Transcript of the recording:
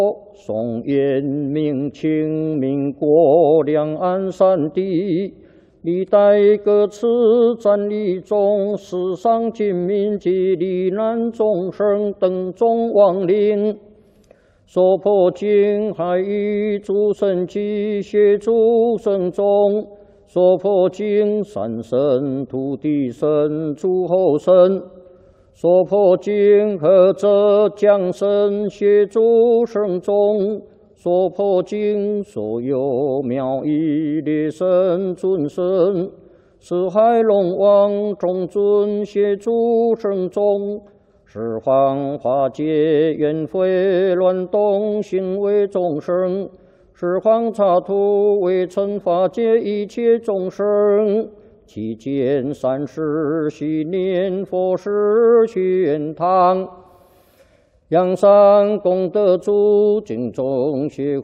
宋元明清民国两岸三地，历代各次战役中，死伤军民及罹难众生等众亡灵，所破经海域诸神及协助神众，所破经山神、土地神、诸候神。 所破经何者降神协助圣众，所破经所有妙义列神尊神，四海龙王众尊协助圣众，十方化解冤悔乱动行为众生，十方刹土为惩化解一切众生。 期间三世悉念佛事玄堂，阳山功德主敬众协